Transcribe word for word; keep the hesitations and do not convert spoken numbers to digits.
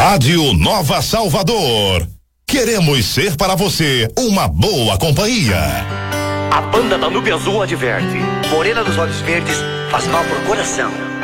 Rádio Nova Salvador. Queremos ser para você uma boa companhia. A banda da Nube Azul adverte: morena dos olhos verdes faz mal pro coração.